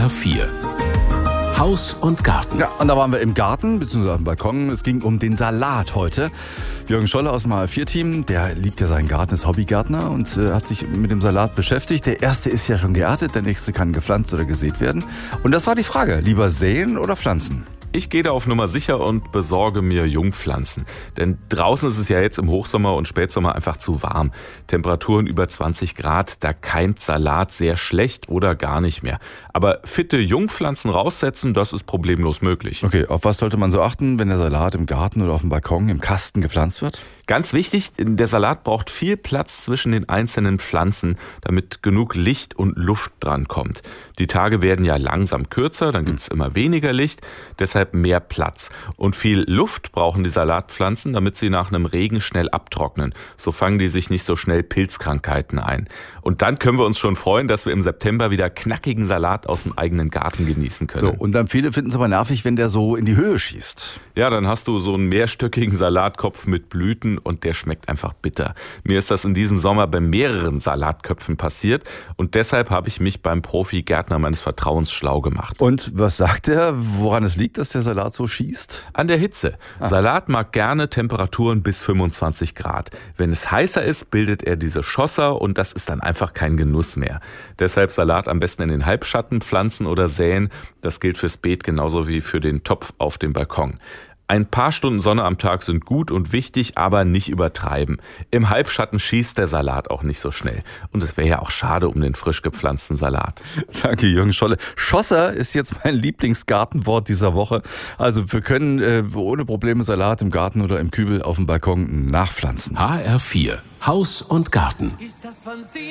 HR4 Haus und Garten. Ja, und da waren wir im Garten, beziehungsweise auf dem Balkon. Es ging um den Salat heute. Jürgen Scholle aus dem HR4-Team, der liebt ja seinen Garten, ist Hobbygärtner und hat sich mit dem Salat beschäftigt. Der erste ist ja schon geerntet, der nächste kann gepflanzt oder gesät werden. Und das war die Frage, lieber säen oder pflanzen? Ich gehe da auf Nummer sicher und besorge mir Jungpflanzen. Denn draußen ist es ja jetzt im Hochsommer und Spätsommer einfach zu warm. Temperaturen über 20 Grad, da keimt Salat sehr schlecht oder gar nicht mehr. Aber fitte Jungpflanzen raussetzen, das ist problemlos möglich. Okay, auf was sollte man so achten, wenn der Salat im Garten oder auf dem Balkon im Kasten gepflanzt wird? Ganz wichtig, der Salat braucht viel Platz zwischen den einzelnen Pflanzen, damit genug Licht und Luft dran kommt. Die Tage werden ja langsam kürzer, dann gibt es immer weniger Licht, deshalb mehr Platz. Und viel Luft brauchen die Salatpflanzen, damit sie nach einem Regen schnell abtrocknen. So fangen die sich nicht so schnell Pilzkrankheiten ein. Und dann können wir uns schon freuen, dass wir im September wieder knackigen Salat aus dem eigenen Garten genießen können. So, und dann viele finden es aber nervig, wenn der so in die Höhe schießt. Ja, dann hast du so einen mehrstöckigen Salatkopf mit Blüten und der schmeckt einfach bitter. Mir ist das in diesem Sommer bei mehreren Salatköpfen passiert und deshalb habe ich mich beim Profigärtner meines Vertrauens schlau gemacht. Und was sagt er, woran es liegt, dass der Salat so schießt? An der Hitze. Salat mag gerne Temperaturen bis 25 Grad. Wenn es heißer ist, bildet er diese Schlosser und das ist dann einfach kein Genuss mehr. Deshalb Salat am besten in den Halbschatten pflanzen oder säen. Das gilt fürs Beet genauso wie für den Topf auf dem Balkon. Ein paar Stunden Sonne am Tag sind gut und wichtig, aber nicht übertreiben. Im Halbschatten schießt der Salat auch nicht so schnell. Und es wäre ja auch schade um den frisch gepflanzten Salat. Danke, Jürgen Scholle. Schlosser ist jetzt mein Lieblingsgartenwort dieser Woche. Also wir können ohne Probleme Salat im Garten oder im Kübel auf dem Balkon nachpflanzen. HR4 Haus und Garten.